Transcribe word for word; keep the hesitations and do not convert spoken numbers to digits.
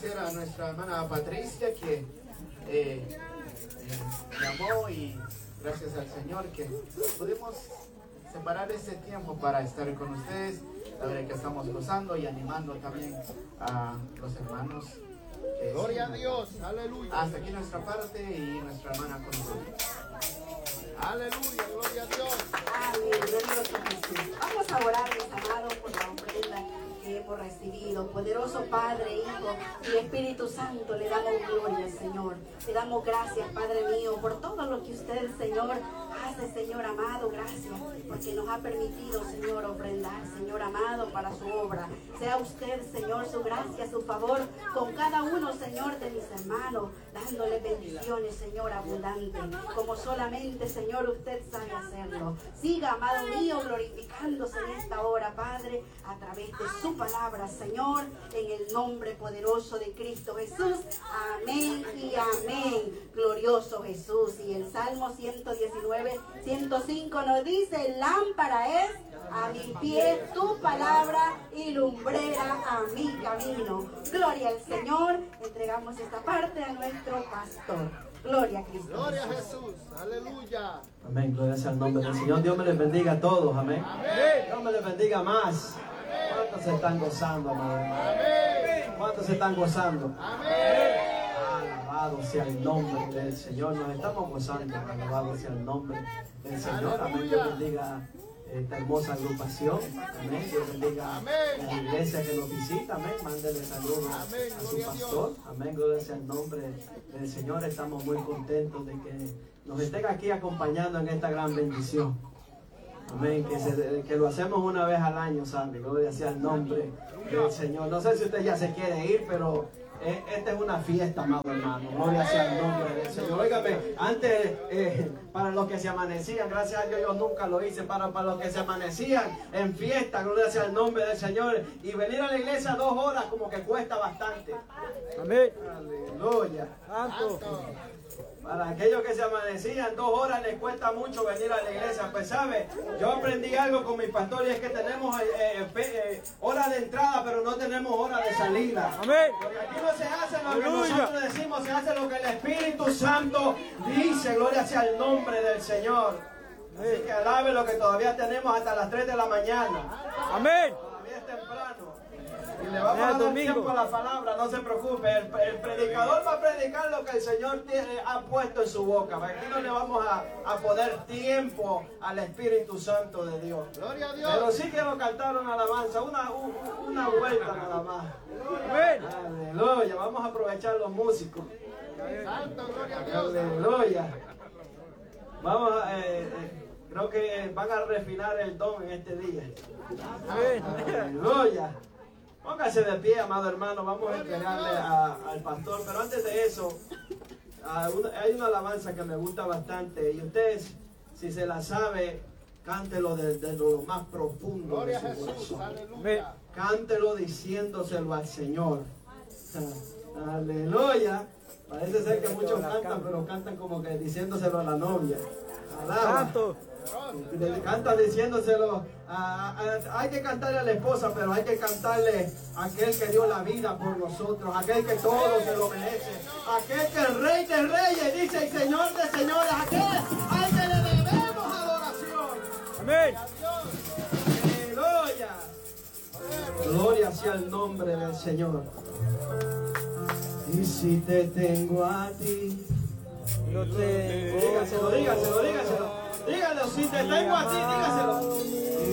agradecer a nuestra hermana Patricia que eh, eh, llamó, y gracias al Señor que pudimos separar este tiempo para estar con ustedes. La verdad que estamos gozando y animando también a los hermanos. Que Gloria a Dios, aleluya. Hasta aquí nuestra parte y nuestra hermana con nosotros. Aleluya, gloria a Dios. Amén, glorioso Jesús. Vamos a orar, mis amados, por la ofrenda que hemos recibido. Poderoso Padre, Hijo y Espíritu Santo, le damos gloria, Señor. Le damos gracias, Padre mío, por todo lo que usted, Señor, hace, Señor amado. Gracias porque nos ha permitido, Señor, ofrendar, Señor amado, para su obra. Sea usted, Señor, su gracia, su favor con cada uno, Señor, de mis hermanos, dándole bendiciones, Señor, abundantes, como solamente, Señor, usted sabe hacerlo. Siga, amado mío, glorificándose en esta hora, Padre, a través de su palabra, Señor, en el nombre poderoso de Cristo Jesús. Amén y amén. Glorioso Jesús. Y el Salmo ciento diecinueve, ciento cinco nos dice: lámpara es a mi pie tu palabra y lumbrera a mi camino. Gloria al Señor. Entregamos esta parte a nuestro pastor. Gloria a Cristo. Gloria a Jesús, aleluya. Amén, gloria sea el nombre del Señor. Dios me les bendiga a todos, amén. Amén. Dios me les bendiga más. ¿Cuántos se están gozando, amado? Amén. ¿Cuántos se están gozando? Amén. Alabado sea el nombre del Señor. Nos estamos gozando. Alabado sea el nombre del Señor. Amén. Dios bendiga esta hermosa agrupación. Amén. Dios bendiga Amén. a la iglesia que nos visita. Amén. Mándele saludos Amén. a su Gloria a pastor. Amén. Gloria sea el nombre del Señor. Estamos muy contentos de que nos estén aquí acompañando en esta gran bendición. Amén, que, se, que lo hacemos una vez al año, ¿sabe? Gloria sea el nombre del Señor. No sé si usted ya se quiere ir, pero eh, esta es una fiesta, amado hermano. Gloria sea el nombre del Señor. Óigame, antes, eh, para los que se amanecían, gracias a Dios yo nunca lo hice, para, para los que se amanecían en fiesta, gloria sea el nombre del Señor. Y venir a la iglesia dos horas como que cuesta bastante. Amén. Aleluya. Santo. Para aquellos que se amanecían dos horas les cuesta mucho venir a la iglesia. Pues sabe, yo aprendí algo con mi pastor, y es que tenemos eh, eh, eh, hora de entrada, pero no tenemos hora de salida. Amén. Porque aquí no se hace lo que Aleluya. nosotros decimos, se hace lo que el Espíritu Santo dice. Gloria sea el nombre del Señor. Así que alabe lo que todavía tenemos hasta las tres de la mañana. Amén. Todavía es temprano. Y le vamos Ya, a dar domingo. tiempo a la palabra, no se preocupe. El, el predicador va a predicar lo que el Señor tiene, ha puesto en su boca. Aquí no le vamos a, a poner tiempo al Espíritu Santo de Dios. Gloria a Dios. Pero sí quiero cantar una alabanza, una, un- una vuelta nada más. Amén. Aleluya, vamos a aprovechar los músicos. Santo, gloria a Dios. Aleluya. Vamos a, eh, eh, creo que van a refinar el don en este día. Amén. Aleluya. Póngase de pie, amado hermano. Vamos a entregarle a- al pastor. Pero antes de eso, a una- hay una alabanza que me gusta bastante. Y usted, si se la sabe, cántelo desde lo más profundo de Gloria a su Jesús, corazón. aleluya. Cántelo diciéndoselo al Señor. Aleluya. Parece ser que muchos cantan, pero cantan como que diciéndoselo a la novia. Alaba. Santo. Canta diciéndoselo, a- a- hay que cantarle a la esposa, pero hay que cantarle a aquel que dio la vida por nosotros, aquel que todo se lo merece, aquel que es Rey de Reyes, dice el Señor de Señores, aquel al que le debemos adoración. Amén. Aleluya. Gloria sea el nombre del Señor. Y si te tengo a ti, Yo tengo. dígaselo, dígaselo, dígaselo. Dígalo, si te tengo a ti, dígaselo.